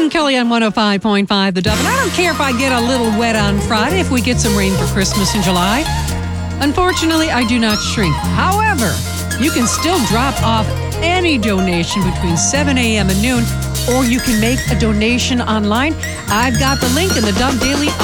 I'm Kelly on 105.5 The Dove. And I don't care if I get a little wet on Friday if we get some rain for Christmas in July. Unfortunately, I do not shrink. However, you can still drop off any donation between 7 a.m. and noon, or you can make a donation online. I've got the link in the Dove Daily